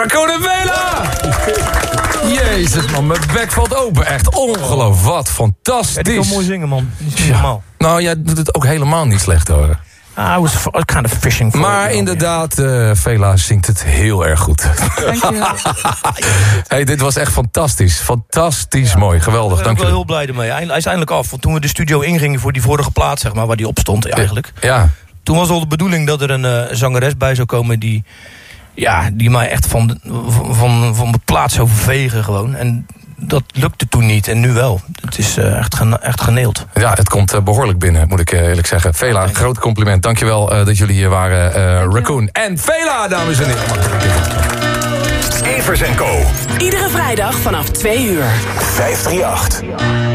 Raccoon en Vela! Jezus man, mijn bek valt open. Echt ongelooflijk. Wat fantastisch. Ja, die kan mooi zingen, man. Dat is niet normaal. Nou, jij doet het ook helemaal niet slecht, hoor. I was kind of fishing for Maar inderdaad, Vela zingt het heel erg goed. Dankjewel. Hey, dit was echt fantastisch. Fantastisch mooi. Geweldig, Daar ben ik wel dankjewel. heel blij ermee. Hij is eindelijk af. Want toen we de studio ingingen voor die vorige plaat, zeg maar, waar die op stond eigenlijk. Ja. Toen was al de bedoeling dat er een zangeres bij zou komen die mij echt van mijn plaats zou vervegen gewoon. En dat lukte toen niet. En nu wel. Het is echt geneeld. Ja, het komt behoorlijk binnen, moet ik eerlijk zeggen. Vela, een groot compliment. Dankjewel dat jullie hier waren. Raccoon en Vela, dames en heren. Evers & Co. Iedere vrijdag vanaf 2 uur. 538.